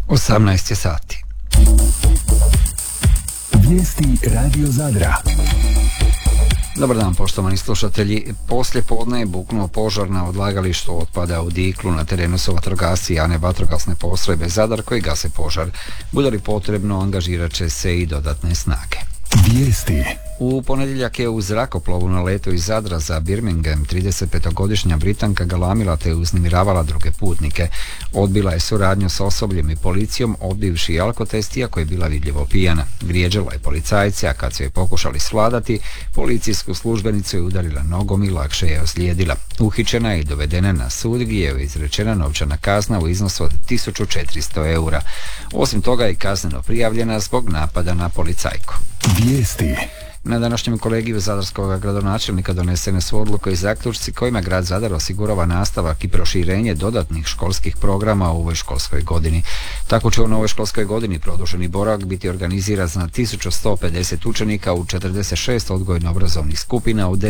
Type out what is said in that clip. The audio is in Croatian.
18 je sati. Vijesti Radio Zadra. Dobar dan, poštovani slušatelji. Poslije podne je buknuo požar na odlagalištu otpada u Diklu. Na terenu su vatrogasci javne vatrogasne postrojbe Zadar koji gase požar. Bude li potrebno, angažirat će se i dodatne snage. Vijesti. U ponedjeljak je u zrakoplovu na letu iz Zadra za Birmingham 35-godišnja Britanka galamila te uznemiravala druge putnike. Odbila je suradnju s osobljem i policijom, odbivši alkotest iako je bila vidljivo pijana. Vrijeđala je policajce, a kad su je pokušali svladati, policijsku službenicu je udarila nogom i lakše je ozlijedila. Uhićena je i dovedena na sud gdje je izrečena novčana kazna u iznosu od 1400 eura. Osim toga je kazneno prijavljena zbog napada na policajku. Vijesti. Na današnjem kolegiju zadarskog gradonačelnika donesene su odluke i zaključci kojima grad Zadar osigurava nastavak i proširenje dodatnih školskih programa u ovoj školskoj godini. Tako će u novoj školskoj godini produženi boravak biti organiziran za 1150 učenika u 46 odgojno-obrazovnih skupina u